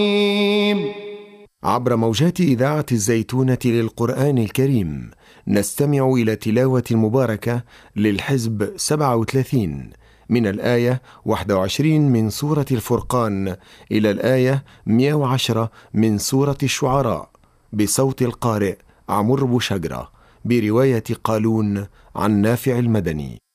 عبر موجات إذاعة الزيتونة للقرآن الكريم نستمع إلى تلاوة مباركة للحزب 37 من الآية 21 من سورة الفرقان إلى الآية 110 من سورة الشعراء بصوت القارئ عمرو بوشجرة برواية قالون عن نافع المدني.